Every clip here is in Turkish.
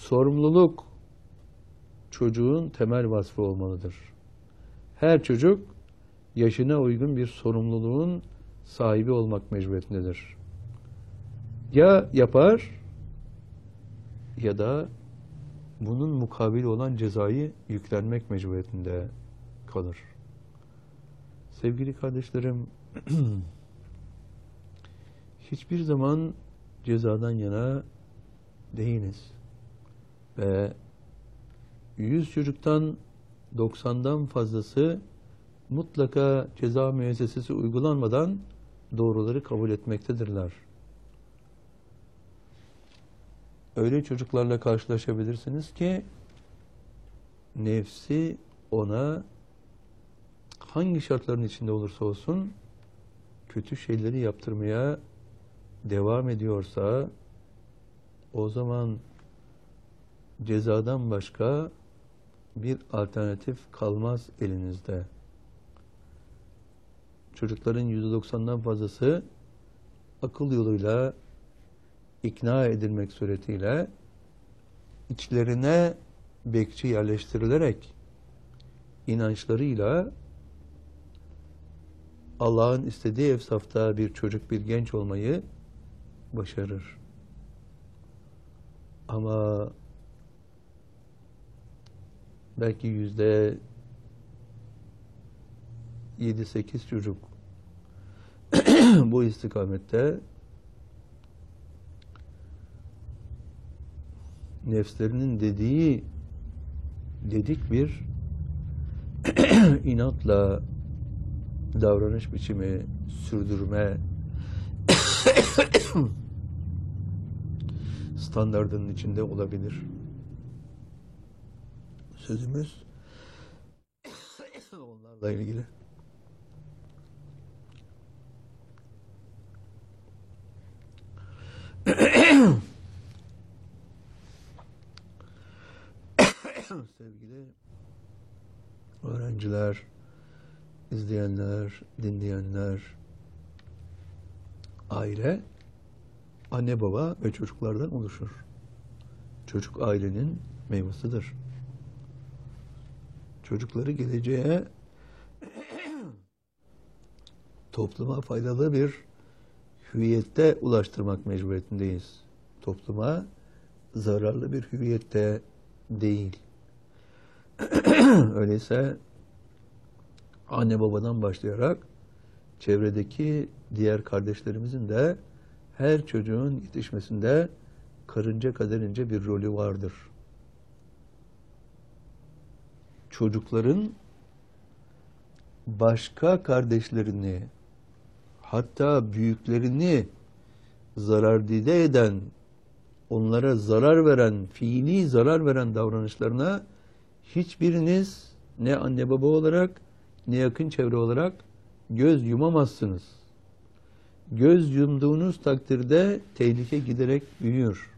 sorumluluk çocuğun temel vasfı olmalıdır. Her çocuk yaşına uygun bir sorumluluğun sahibi olmak mecburiyetindedir. Ya yapar ya da bunun mukabili olan cezayı yüklenmek mecburiyetinde kalır. Sevgili kardeşlerim, hiçbir zaman cezadan yana değiliz. Ve 100 çocuktan 90'dan fazlası mutlaka ceza müessesesi uygulanmadan doğruları kabul etmektedirler. Öyle çocuklarla karşılaşabilirsiniz ki nefsi ona hangi şartların içinde olursa olsun kötü şeyleri yaptırmaya devam ediyorsa o zaman cezadan başka bir alternatif kalmaz elinizde. Çocukların %90'dan fazlası akıl yoluyla ikna edilmek suretiyle içlerine bekçi yerleştirilerek inançlarıyla Allah'ın istediği efsafta bir çocuk, bir genç olmayı başarır. Ama belki %7-8 çocuk bu istikamette nefslerinin dedik bir inatla davranış biçimi sürdürme standardının içinde olabilir. Sözümüz onlarla ilgili. Sevgili öğrenciler, izleyenler, dinleyenler, aile, anne baba ve çocuklardan oluşur. Çocuk ailenin meyvasıdır. Çocukları geleceğe topluma faydalı bir hüviyette ulaştırmak mecburiyetindeyiz. Topluma zararlı bir hüviyette değil. Öyleyse anne babadan başlayarak çevredeki diğer kardeşlerimizin de her çocuğun yetişmesinde karınca kaderince bir rolü vardır. Çocukların başka kardeşlerini, hatta büyüklerini zarardide eden, onlara zarar veren, fiili zarar veren davranışlarına hiçbiriniz ne anne baba olarak ne yakın çevre olarak göz yumamazsınız. Göz yumduğunuz takdirde tehlike giderek büyür.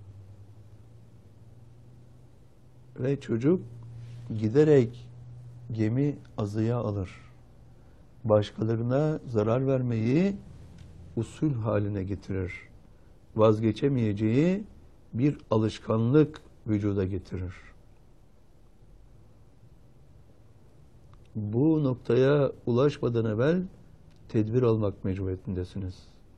Ve çocuk giderek gemi azıya alır. Başkalarına zarar vermeyi usul haline getirir. Vazgeçemeyeceği bir alışkanlık vücuda getirir. Bu noktaya ulaşmadan evvel tedbir almak mecburiyetindesiniz.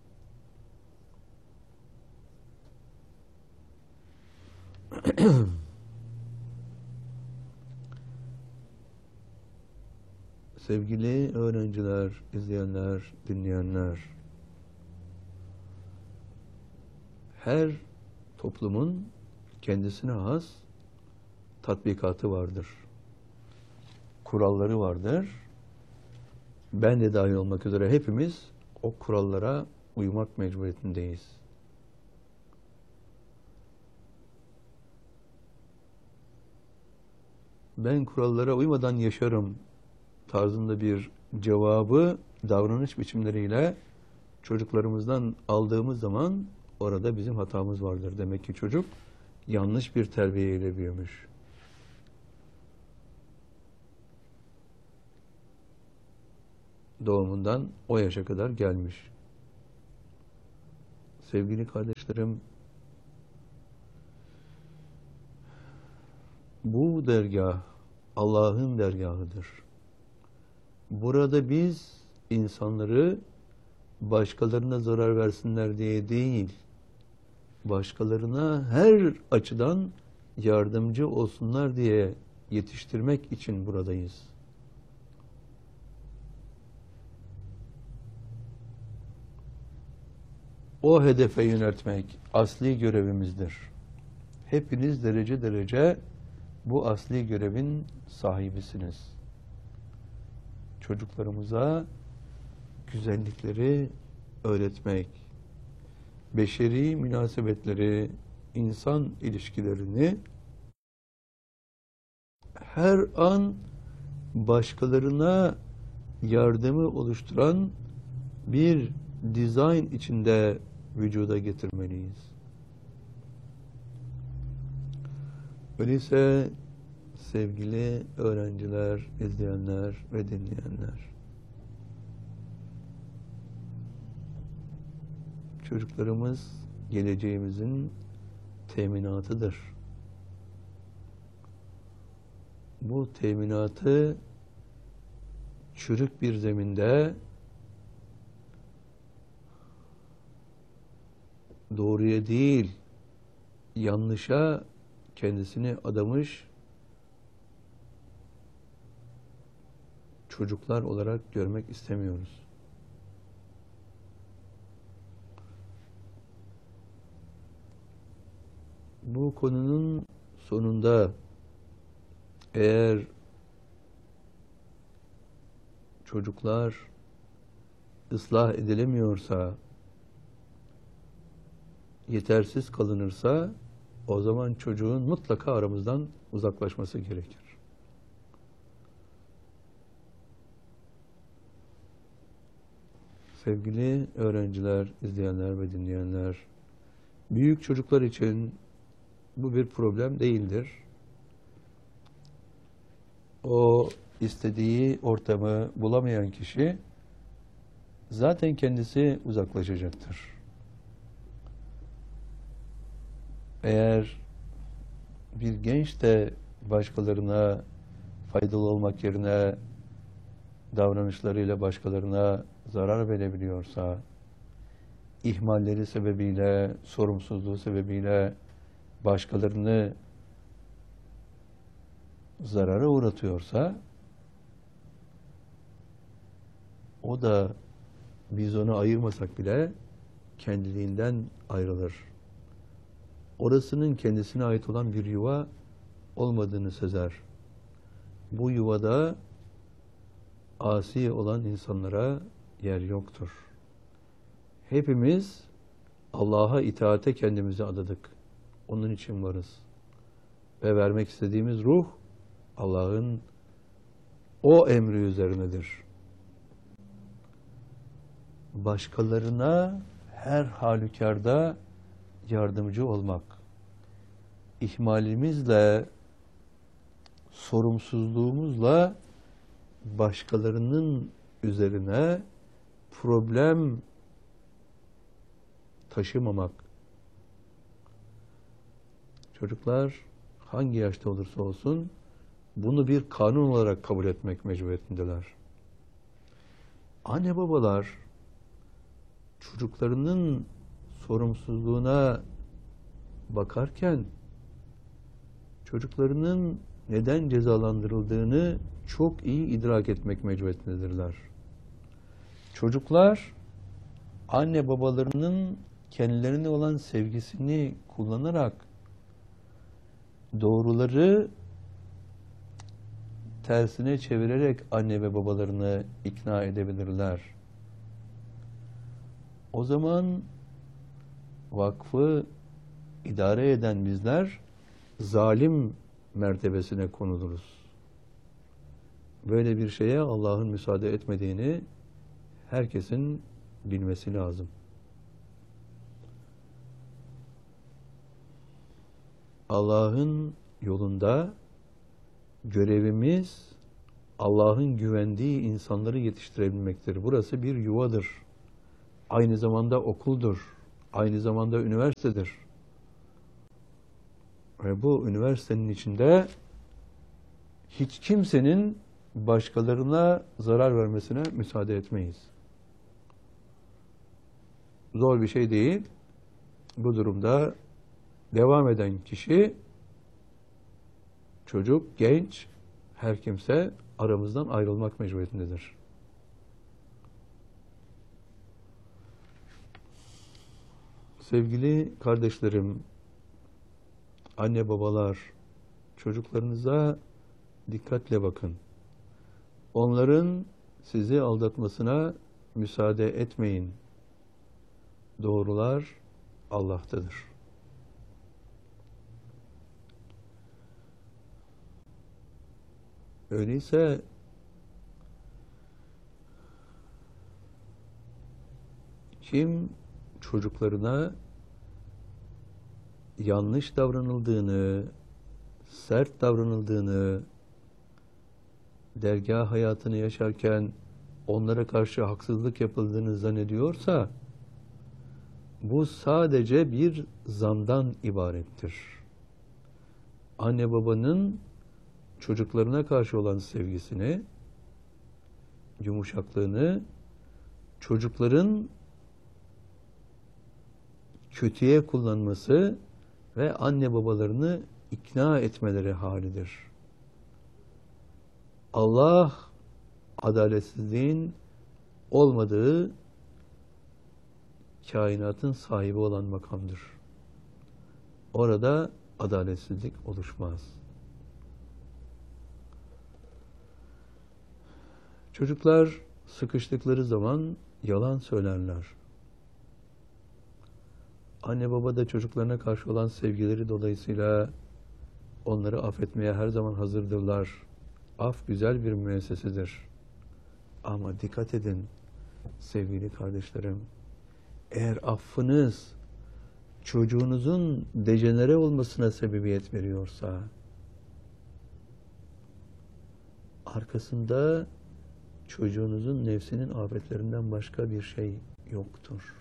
Sevgili öğrenciler, izleyenler, dinleyenler, her toplumun kendisine has tatbikatı vardır. Kuralları vardır. Ben de dahil olmak üzere hepimiz o kurallara uymak mecburiyetindeyiz. Ben kurallara uymadan yaşarım tarzında bir cevabı davranış biçimleriyle çocuklarımızdan aldığımız zaman orada bizim hatamız vardır. Demek ki çocuk yanlış bir terbiyeyle büyümüş. Doğumundan o yaşa kadar gelmiş. Sevgili kardeşlerim, Bu dergah Allah'ın dergahıdır. Burada biz insanları başkalarına zarar versinler diye değil, başkalarına her açıdan yardımcı olsunlar diye yetiştirmek için buradayız. O hedefe yöneltmek asli görevimizdir. Hepiniz derece derece bu asli görevin sahibisiniz. Çocuklarımıza güzellikleri öğretmek, beşeri münasebetleri, insan ilişkilerini her an başkalarına yardımı oluşturan bir dizayn içinde vücuda getirmeliyiz. Öyleyse sevgili öğrenciler, izleyenler ve dinleyenler, çocuklarımız geleceğimizin teminatıdır. Bu teminatı çürük bir zeminde doğruya değil, yanlışa kendisini adamış çocuklar olarak görmek istemiyoruz. Bu konunun sonunda eğer çocuklar ıslah edilemiyorsa, yetersiz kalınırsa, o zaman çocuğun mutlaka aramızdan uzaklaşması gerekir. Sevgili öğrenciler, izleyenler ve dinleyenler, büyük çocuklar için bu bir problem değildir. O istediği ortamı bulamayan kişi zaten kendisi uzaklaşacaktır. Eğer bir genç de başkalarına faydalı olmak yerine davranışlarıyla başkalarına zarar verebiliyorsa, ihmalleri sebebiyle, sorumsuzluğu sebebiyle başkalarını zarara uğratıyorsa, o da biz onu ayırmasak bile kendiliğinden ayrılır. Orasının kendisine ait olan bir yuva olmadığını sezer. Bu yuvada asi olan insanlara yer yoktur. Hepimiz Allah'a itaate kendimizi adadık. Onun için varız. Ve vermek istediğimiz ruh Allah'ın o emri üzerinedir. Başkalarına her halükarda yardımcı olmak, ihmalimizle, sorumsuzluğumuzla başkalarının üzerine problem taşımamak. Çocuklar hangi yaşta olursa olsun bunu bir kanun olarak kabul etmek mecburiyetindeler. Anne babalar çocuklarının sorumsuzluğuna bakarken çocuklarının neden cezalandırıldığını çok iyi idrak etmek mecburiyetindedirler. Çocuklar anne babalarının kendilerine olan sevgisini kullanarak doğruları tersine çevirerek anne ve babalarını ikna edebilirler. O zaman vakfı idare eden bizler zalim mertebesine konuluruz. Böyle bir şeye Allah'ın müsaade etmediğini herkesin bilmesi lazım. Allah'ın yolunda görevimiz Allah'ın güvendiği insanları yetiştirebilmektir. Burası bir yuvadır. Aynı zamanda okuldur. Aynı zamanda üniversitedir. Ve bu üniversitenin içinde hiç kimsenin başkalarına zarar vermesine müsaade etmeyiz. Zor bir şey değil. Bu durumda devam eden kişi, çocuk, genç, her kimse aramızdan ayrılmak mecburiyetindedir. Sevgili kardeşlerim, anne babalar, çocuklarınıza dikkatle bakın. Onların sizi aldatmasına müsaade etmeyin. Doğrular Allah'tadır. Öyleyse kim çocuklarına yanlış davranıldığını, sert davranıldığını, dergâh hayatını yaşarken onlara karşı haksızlık yapıldığını zannediyorsa, bu sadece bir zandan ibarettir. Anne babanın çocuklarına karşı olan sevgisini, yumuşaklığını, çocukların kötüye kullanması ve anne babalarını ikna etmeleri halidir. Allah adaletsizliğin olmadığı kainatın sahibi olan makamdır. Orada adaletsizlik oluşmaz. Çocuklar sıkıştıkları zaman yalan söylerler. Anne baba da çocuklarına karşı olan sevgileri dolayısıyla onları affetmeye her zaman hazırdırlar. Af güzel bir müessesedir. Ama dikkat edin sevgili kardeşlerim. Eğer affınız çocuğunuzun dejenere olmasına sebebiyet veriyorsa, arkasında çocuğunuzun nefsinin afetlerinden başka bir şey yoktur.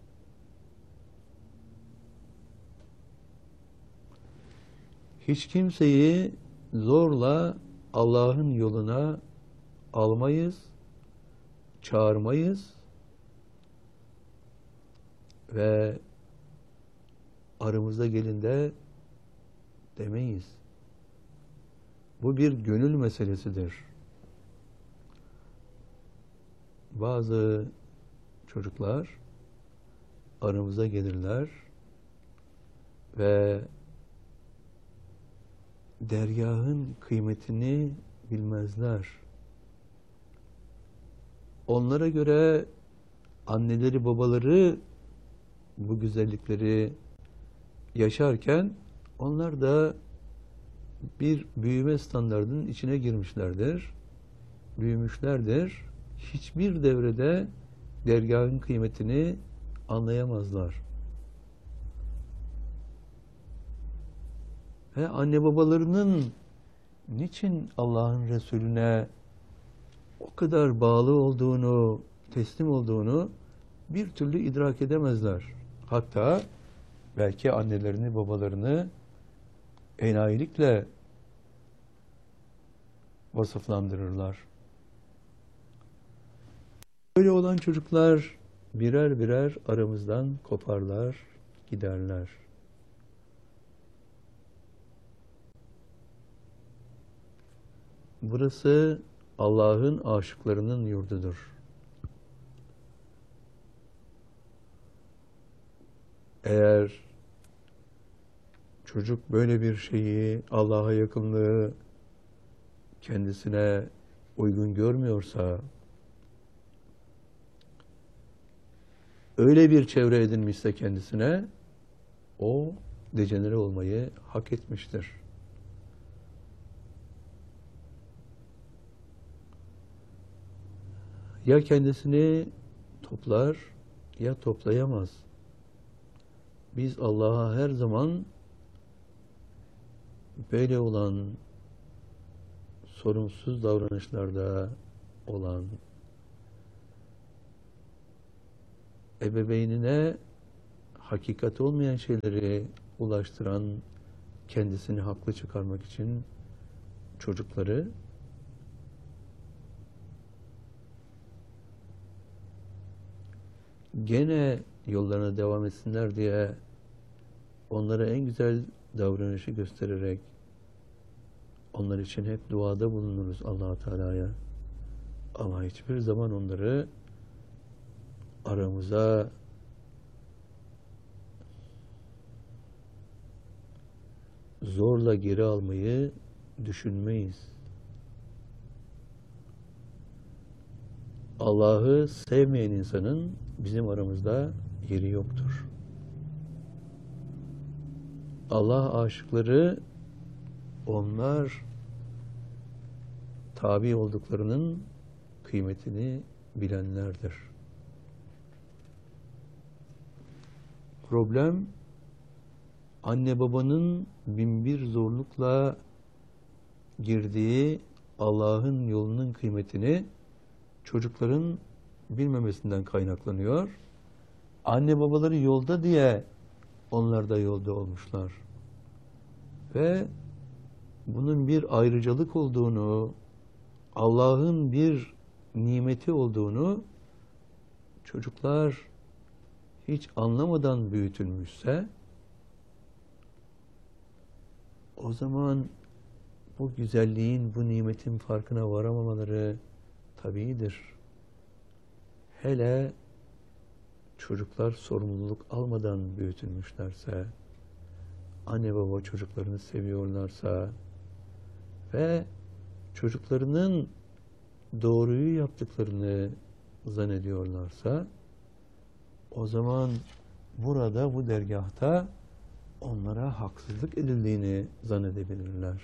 Hiç kimseyi zorla Allah'ın yoluna almayız, çağırmayız ve aramızda gelin de demeyiz. Bu bir gönül meselesidir. Bazı çocuklar aramıza gelirler ve dergâhın kıymetini bilmezler. Onlara göre anneleri babaları bu güzellikleri yaşarken onlar da bir büyüme standardının içine girmişlerdir. Büyümüşlerdir. Hiçbir devrede dergâhın kıymetini anlayamazlar. Ve anne babalarının niçin Allah'ın Resulüne o kadar bağlı olduğunu, teslim olduğunu bir türlü idrak edemezler. Hatta belki annelerini, babalarını enayilikle vasıflandırırlar. Böyle olan çocuklar birer birer aramızdan koparlar, giderler. Burası Allah'ın aşıklarının yurdudur. Eğer çocuk böyle bir şeyi, Allah'a yakınlığı kendisine uygun görmüyorsa, öyle bir çevre edinmişse kendisine, o dejenere olmayı hak etmiştir. Ya kendisini toplar ya toplayamaz. Biz Allah'a her zaman böyle olan sorumsuz davranışlarda olan, ebeveynine hakikat olmayan şeyleri ulaştıran, kendisini haklı çıkarmak için çocukları gene yollarına devam etsinler diye onlara en güzel davranışı göstererek onlar için hep duada bulunuruz Allah-u Teala'ya. Ama hiçbir zaman onları aramıza zorla geri almayı düşünmeyiz. Allah'ı sevmeyen insanın bizim aramızda yeri yoktur. Allah aşıkları onlar tabi olduklarının kıymetini bilenlerdir. Problem anne babanın binbir zorlukla girdiği Allah'ın yolunun kıymetini çocukların bilmemesinden kaynaklanıyor. Anne babaları yolda diye onlar da yolda olmuşlar. Ve bunun bir ayrıcalık olduğunu, Allah'ın bir nimeti olduğunu çocuklar hiç anlamadan büyütülmüşse o zaman bu güzelliğin, bu nimetin farkına varamamaları tabiidir. Hele çocuklar sorumluluk almadan büyütülmüşlerse, anne baba çocuklarını seviyorlarsa ve çocuklarının doğruyu yaptıklarını zannediyorlarsa, o zaman burada, bu dergâhta onlara haksızlık edildiğini zannedebilirler.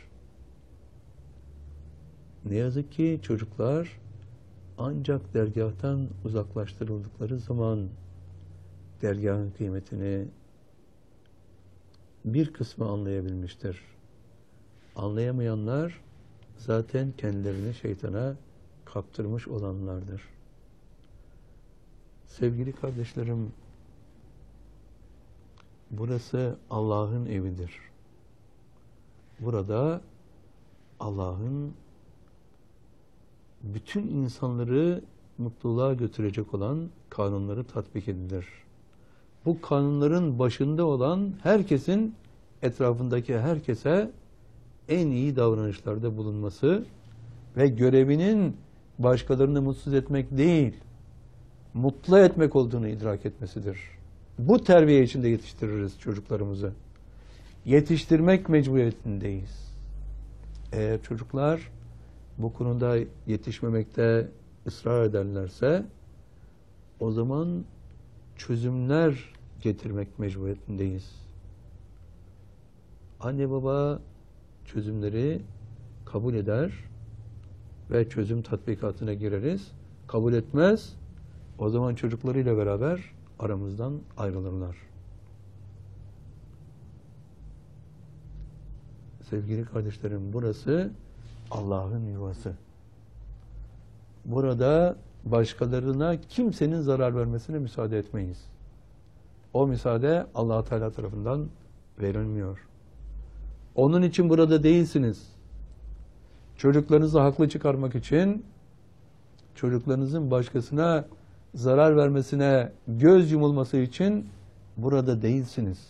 Ne yazık ki çocuklar ancak dergâhtan uzaklaştırıldıkları zaman dergâhın kıymetini bir kısmı anlayabilmiştir. Anlayamayanlar zaten kendilerini şeytana kaptırmış olanlardır. Sevgili kardeşlerim, burası Allah'ın evidir. Burada Allah'ın bütün insanları mutluluğa götürecek olan kanunları tatbik edilir. Bu kanunların başında olan herkesin, etrafındaki herkese en iyi davranışlarda bulunması ve görevinin başkalarını mutsuz etmek değil, mutlu etmek olduğunu idrak etmesidir. Bu terbiye içinde yetiştiririz çocuklarımızı. Yetiştirmek mecburiyetindeyiz. Eğer çocuklar bu konuda yetişmemekte ısrar ederlerse o zaman çözümler getirmek mecburiyetindeyiz. Anne baba çözümleri kabul eder ve çözüm tatbikatına gireriz. Kabul etmez, o zaman çocuklarıyla beraber aramızdan ayrılırlar. Sevgili kardeşlerim, burası Allah'ın yuvası. Burada başkalarına kimsenin zarar vermesine müsaade etmeyiz. O müsaade Allah-u Teala tarafından verilmiyor. Onun için burada değilsiniz. Çocuklarınızı haklı çıkarmak için, çocuklarınızın başkasına zarar vermesine göz yumulması için burada değilsiniz.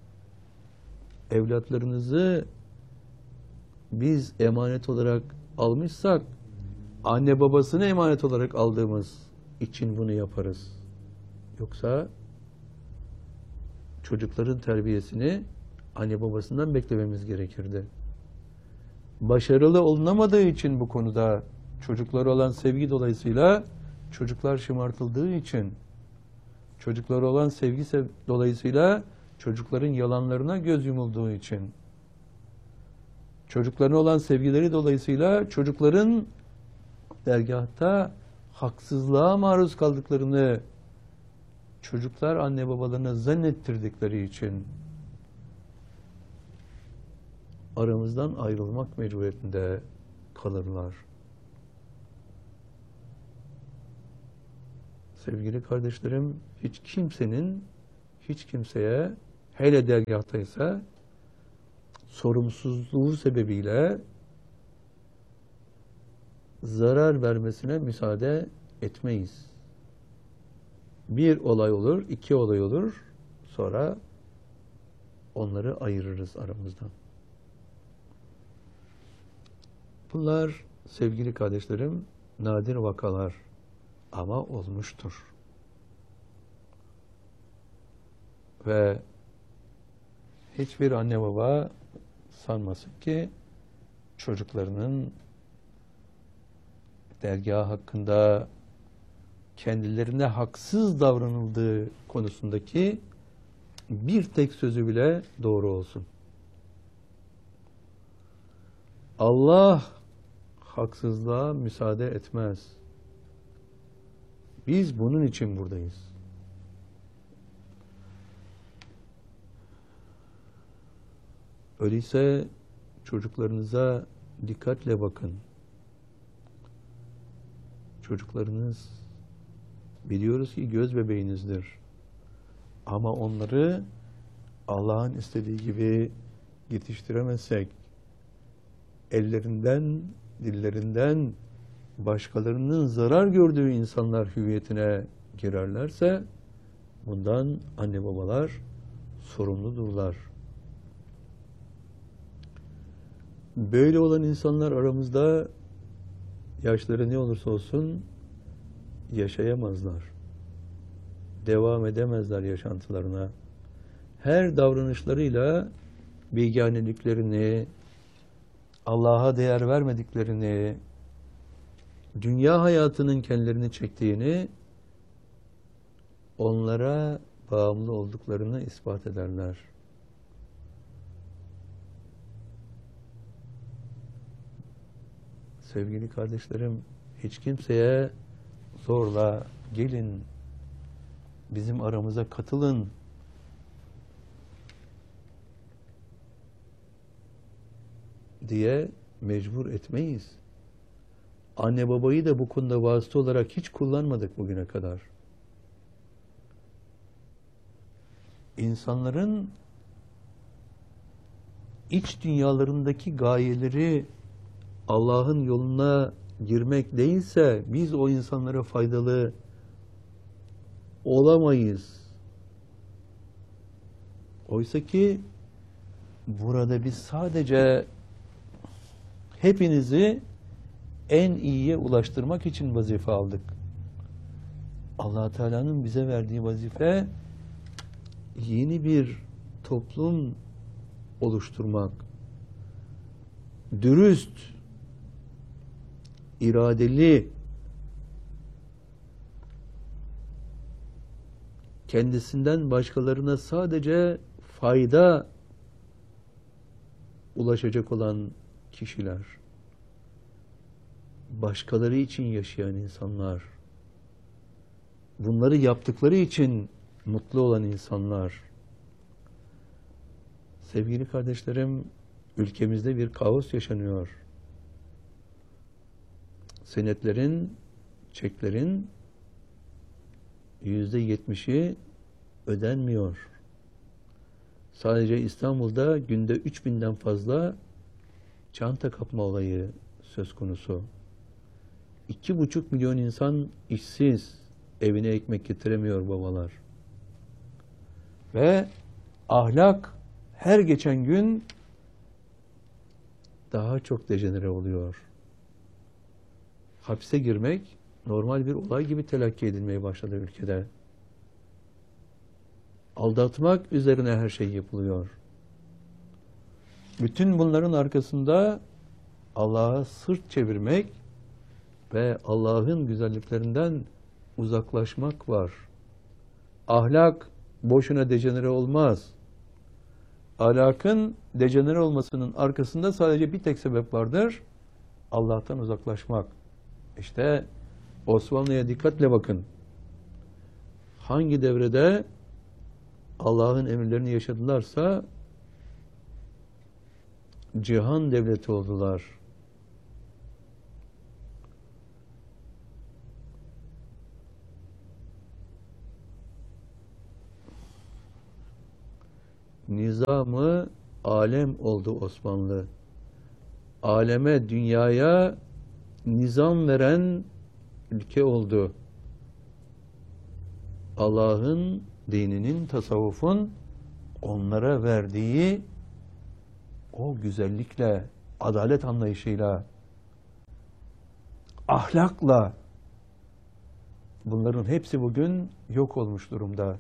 Evlatlarınızı biz emanet olarak almışsak, anne babasını emanet olarak aldığımız için bunu yaparız. Yoksa çocukların terbiyesini anne babasından beklememiz gerekirdi. Başarılı olunamadığı için bu konuda çocuklara olan sevgi dolayısıyla çocuklar şımartıldığı için, çocuklara olan sevgi dolayısıyla çocukların yalanlarına göz yumulduğu için, çocuklarına olan sevgileri dolayısıyla çocukların dergâhta haksızlığa maruz kaldıklarını çocuklar anne babalarına zannettirdikleri için aramızdan ayrılmak mecburiyetinde kalırlar. Sevgili kardeşlerim, hiç kimsenin hiç kimseye, hele dergâhtaysa sorumsuzluğu sebebiyle zarar vermesine müsaade etmeyiz. Bir olay olur, iki olay olur, sonra onları ayırırız aramızdan. Bunlar sevgili kardeşlerim nadir vakalar ama olmuştur. Ve hiçbir anne baba sanmasın ki çocuklarının dergah hakkında kendilerine haksız davranıldığı konusundaki bir tek sözü bile doğru olsun. Allah haksızlığa müsaade etmez. Biz bunun için buradayız. Öyleyse çocuklarınıza dikkatle bakın. Çocuklarınız biliyoruz ki göz bebeğinizdir. Ama onları Allah'ın istediği gibi yetiştiremezsek, ellerinden, dillerinden başkalarının zarar gördüğü insanlar hüviyetine girerlerse bundan anne babalar sorumludurlar. Böyle olan insanlar aramızda yaşları ne olursa olsun yaşayamazlar. Devam edemezler yaşantılarına. Her davranışlarıyla beganeliklerini, Allah'a değer vermediklerini, dünya hayatının kendilerini çektiğini, onlara bağımlı olduklarını ispat ederler. Sevgili kardeşlerim, hiç kimseye zorla gelin, bizim aramıza katılın diye mecbur etmeyiz. Anne babayı da bu konuda vasıta olarak hiç kullanmadık bugüne kadar. İnsanların iç dünyalarındaki gayeleri Allah'ın yoluna girmek değilse biz o insanlara faydalı olamayız. Oysa ki burada biz sadece hepinizi en iyiye ulaştırmak için vazife aldık. Allah Teala'nın bize verdiği vazife yeni bir toplum oluşturmak. Dürüst, iradeli, kendisinden başkalarına sadece fayda ulaşacak olan kişiler, başkaları için yaşayan insanlar, bunları yaptıkları için mutlu olan insanlar. Sevgili kardeşlerim, ülkemizde bir kaos yaşanıyor. Senetlerin, çeklerin %70'i ödenmiyor. Sadece İstanbul'da günde 3000'den fazla çanta kapma olayı söz konusu. 2,5 milyon insan işsiz, evine ekmek getiremiyor babalar. Ve ahlak her geçen gün daha çok dejenere oluyor. Hapse girmek normal bir olay gibi telakki edilmeye başladı ülkede. Aldatmak üzerine her şey yapılıyor. Bütün bunların arkasında Allah'a sırt çevirmek ve Allah'ın güzelliklerinden uzaklaşmak var. Ahlak boşuna dejenere olmaz. Ahlakın dejenere olmasının arkasında sadece bir tek sebep vardır. Allah'tan uzaklaşmak. İşte Osmanlı'ya dikkatle bakın. Hangi devrede Allah'ın emirlerini yaşadılarsa cihan devleti oldular. Nizamı alem oldu Osmanlı. Aleme, dünyaya nizam veren ülke oldu. Allah'ın dininin, tasavvufun onlara verdiği o güzellikle, adalet anlayışıyla, ahlakla bunların hepsi bugün yok olmuş durumda.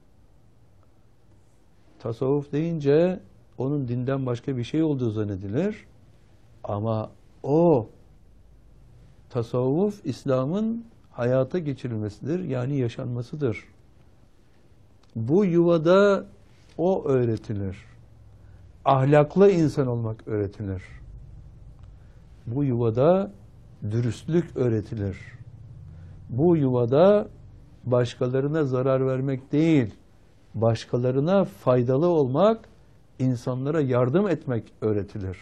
Tasavvuf deyince onun dinden başka bir şey olduğu zannedilir. Ama o tasavvuf İslam'ın hayata geçirilmesidir. Yani yaşanmasıdır. Bu yuvada o öğretilir. Ahlaklı insan olmak öğretilir. Bu yuvada dürüstlük öğretilir. Bu yuvada başkalarına zarar vermek değil, başkalarına faydalı olmak, insanlara yardım etmek öğretilir.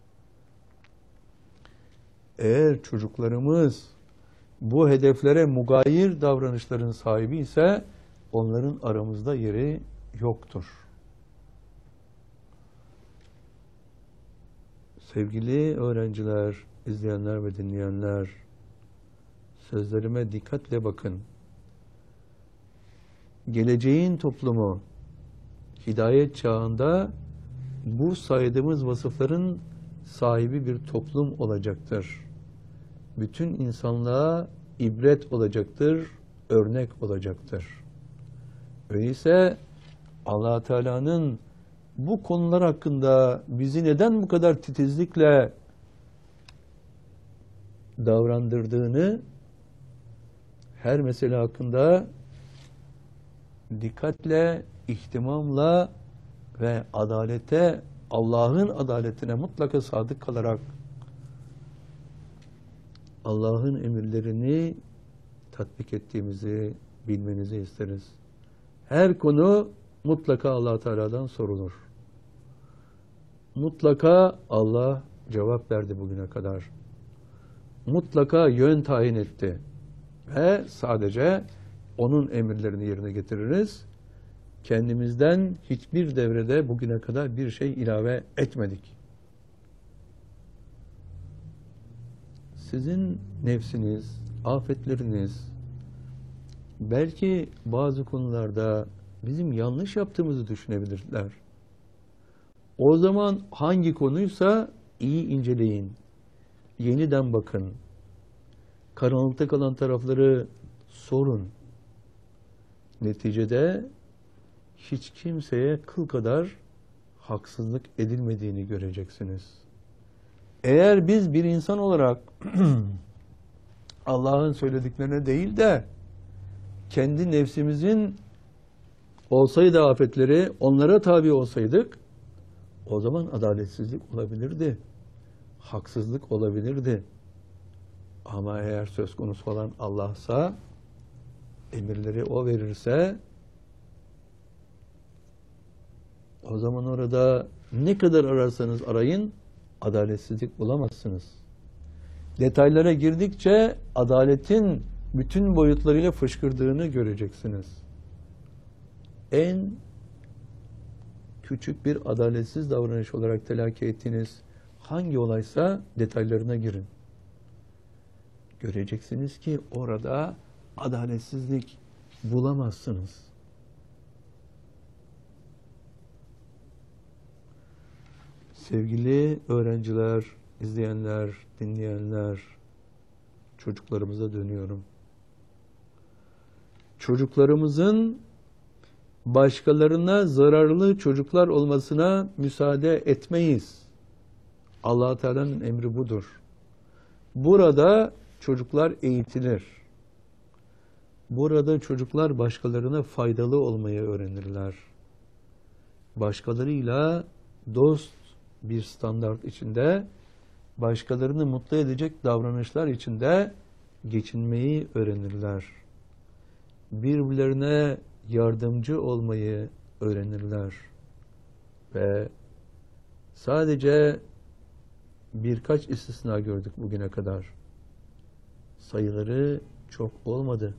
Eğer çocuklarımız bu hedeflere mugayir davranışların sahibi ise onların aramızda yeri yoktur. Sevgili öğrenciler, izleyenler ve dinleyenler, sözlerime dikkatle bakın. Geleceğin toplumu, hidayet çağında bu saydığımız vasıfların sahibi bir toplum olacaktır. Bütün insanlığa ibret olacaktır, örnek olacaktır. Öyleyse Allah Teala'nın bu konular hakkında bizi neden bu kadar titizlikle davrandırdığını, her mesele hakkında dikkatle, ihtimamla ve adalete, Allah'ın adaletine mutlaka sadık kalarak Allah'ın emirlerini tatbik ettiğimizi bilmenizi isteriz. Her konu mutlaka Allah Teala'dan sorulur. Mutlaka Allah cevap verdi bugüne kadar. Mutlaka yön tayin etti. Ve sadece onun emirlerini yerine getiririz. Kendimizden hiçbir devrede bugüne kadar bir şey ilave etmedik. Sizin nefsiniz, afetleriniz, belki bazı konularda bizim yanlış yaptığımızı düşünebilirler. O zaman hangi konuysa iyi inceleyin, yeniden bakın, karanlıkta kalan tarafları sorun. Neticede hiç kimseye kıl kadar haksızlık edilmediğini göreceksiniz. Eğer biz bir insan olarak Allah'ın söylediklerine değil de kendi nefsimizin olsaydı afetleri onlara tabi olsaydık, o zaman adaletsizlik olabilirdi, haksızlık olabilirdi. Ama eğer söz konusu olan Allah'sa, emirleri O verirse, o zaman orada ne kadar ararsanız arayın, adaletsizlik bulamazsınız. Detaylara girdikçe adaletin bütün boyutlarıyla fışkırdığını göreceksiniz. En küçük bir adaletsiz davranış olarak telakki ettiğiniz hangi olaysa detaylarına girin. Göreceksiniz ki orada adaletsizlik bulamazsınız. Sevgili öğrenciler, izleyenler, dinleyenler, çocuklarımıza dönüyorum. Çocuklarımızın başkalarına zararlı çocuklar olmasına müsaade etmeyiz. Allah Teala'nın emri budur. Burada çocuklar eğitilir. Burada çocuklar başkalarına faydalı olmayı öğrenirler. Başkalarıyla dost bir standart içinde, başkalarını mutlu edecek davranışlar içinde geçinmeyi öğrenirler. Birbirlerine yardımcı olmayı öğrenirler. Ve sadece birkaç istisna gördük bugüne kadar. Sayıları çok olmadı.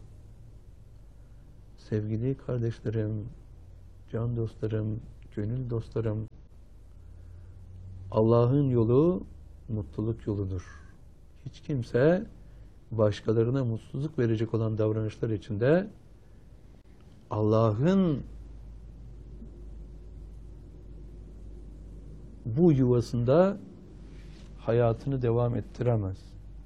Sevgili kardeşlerim, can dostlarım, gönül dostlarım, Allah'ın yolu mutluluk yoludur. Hiç kimse başkalarına mutsuzluk verecek olan davranışlar içinde Allah'ın bu yuvasında hayatını devam ettiremez.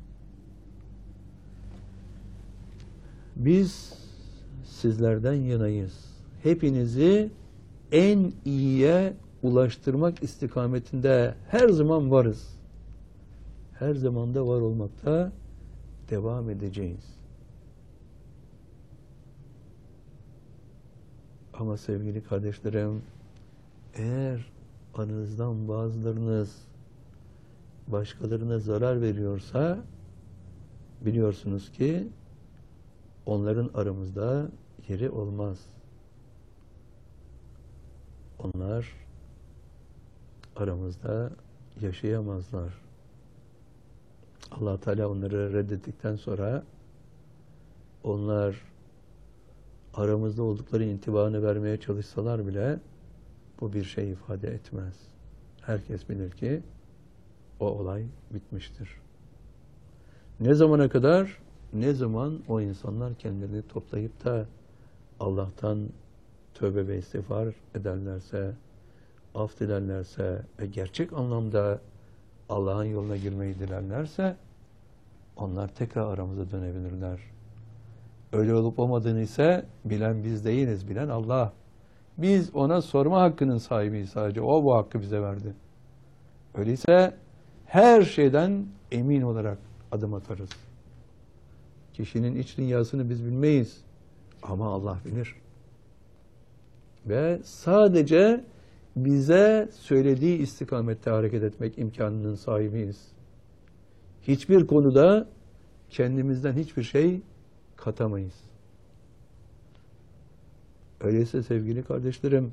Biz sizlerden yanayız. Hepinizi en iyiye ulaştırmak istikametinde her zaman varız. Her zaman da var olmakta devam edeceğiz. Ama sevgili kardeşlerim, eğer aranızdan bazılarınız başkalarına zarar veriyorsa, biliyorsunuz ki onların aramızda yeri olmaz. Onlar aramızda yaşayamazlar. Allah Teala onları reddettikten sonra onlar aramızda oldukları intibanı vermeye çalışsalar bile bu bir şey ifade etmez. Herkes bilir ki o olay bitmiştir. Ne zamana kadar? Ne zaman o insanlar kendilerini toplayıp da Allah'tan tövbe ve istiğfar ederlerse, af dilerlerse ve gerçek anlamda Allah'ın yoluna girmeyi dilerlerse onlar tekrar aramıza dönebilirler. Öyle olup olmadığını ise bilen biz değiliz, bilen Allah. Biz ona sorma hakkının sahibiyiz sadece. O bu hakkı bize verdi. Öyleyse her şeyden emin olarak adım atarız. Kişinin iç dünyasını biz bilmeyiz. Ama Allah bilir. Ve sadece bize söylediği istikamette hareket etmek imkanının sahibiyiz. Hiçbir konuda kendimizden hiçbir şey katamayız. Öyleyse sevgili kardeşlerim,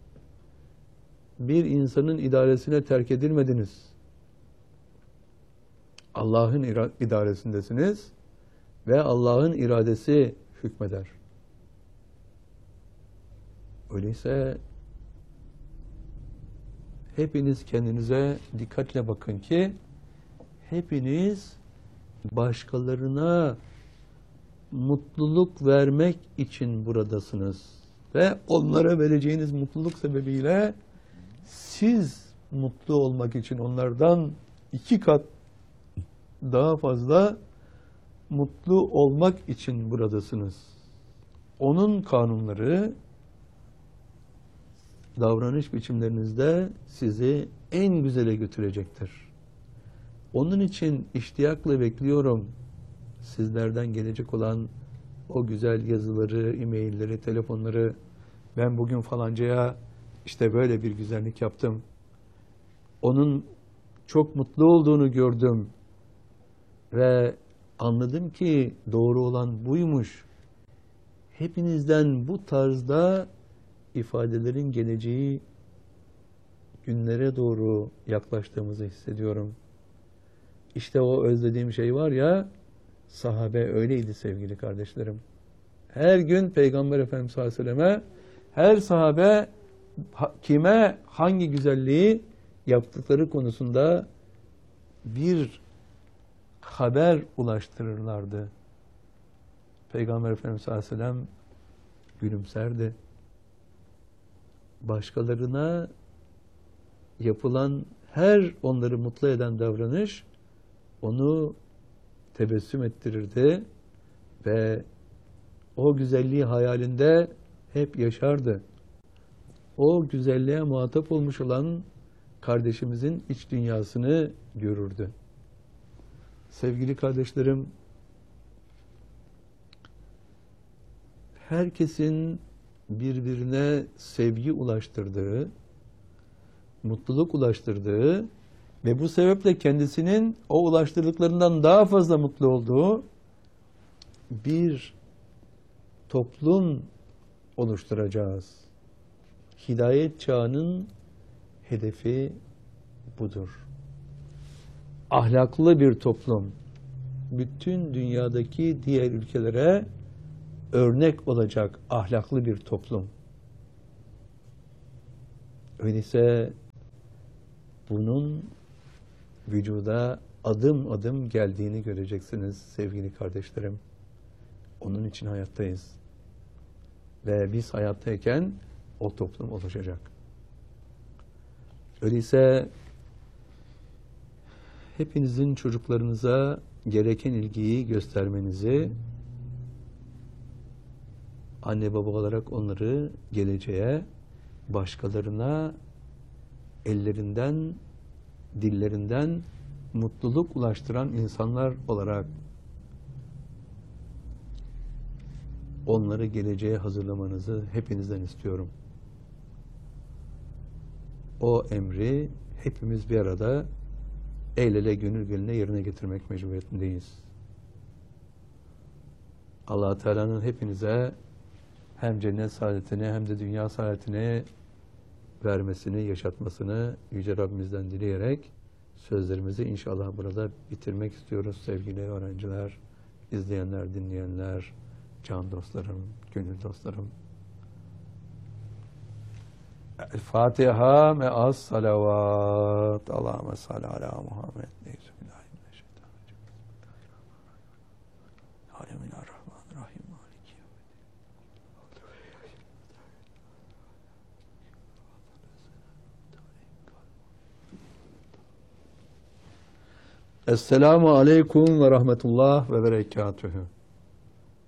bir insanın idaresine terk edilmediniz. Allah'ın idaresindesiniz ve Allah'ın iradesi hükmeder. Öyleyse hepiniz kendinize dikkatle bakın ki hepiniz başkalarına mutluluk vermek için buradasınız. Ve onlara vereceğiniz mutluluk sebebiyle siz mutlu olmak için onlardan 2 kat daha fazla mutlu olmak için buradasınız. Onun kanunları davranış biçimlerinizde sizi en güzele götürecektir. Onun için iştiyakla bekliyorum sizlerden gelecek olan o güzel yazıları, e-mailleri, telefonları. Ben bugün falancaya işte böyle bir güzellik yaptım. Onun çok mutlu olduğunu gördüm. Ve anladım ki doğru olan buymuş. Hepinizden bu tarzda ifadelerin geleceği günlere doğru yaklaştığımızı hissediyorum. İşte o özlediğim şey var ya, sahabe öyleydi sevgili kardeşlerim. Her gün Peygamber Efendimiz sallallahu aleyhi ve selleme her sahabe kime hangi güzelliği yaptıkları konusunda bir haber ulaştırırlardı. Peygamber Efendimiz sallallahu aleyhi ve sellem gülümserdi. Başkalarına yapılan her onları mutlu eden davranış onu tebessüm ettirirdi ve o güzelliği hayalinde hep yaşardı. O güzelliğe muhatap olmuş olan kardeşimizin iç dünyasını görürdü. Sevgili kardeşlerim, herkesin birbirine sevgi ulaştırdığı, mutluluk ulaştırdığı ve bu sebeple kendisinin o ulaştırdıklarından daha fazla mutlu olduğu bir toplum oluşturacağız. Hidayet çağının hedefi budur. Ahlaklı bir toplum, bütün dünyadaki diğer ülkelere örnek olacak ahlaklı bir toplum. Öyleyse bunun vücuda adım adım geldiğini göreceksiniz sevgili kardeşlerim. Onun için hayattayız. Ve biz hayattayken o toplum oluşacak. Öyleyse hepinizin çocuklarınıza gereken ilgiyi göstermenizi, anne baba olarak onları geleceğe, başkalarına ellerinden, dillerinden mutluluk ulaştıran insanlar olarak onları geleceğe hazırlamanızı hepinizden istiyorum. O emri hepimiz bir arada el ele gönül gönüle yerine getirmek mecburiyetindeyiz. Allah-u Teala'nın hepinize hem cennet saadetini hem de dünya saadetini vermesini, yaşatmasını Yüce Rabbimizden dileyerek sözlerimizi inşallah burada bitirmek istiyoruz sevgili öğrenciler, izleyenler, dinleyenler, can dostlarım, gönül dostlarım. El-Fatiha me'as salavat. Allahümme salli ala Muhammed. Bismillahirrahmanirrahim. Esselamu aleyküm ve rahmetullah ve berekatühü.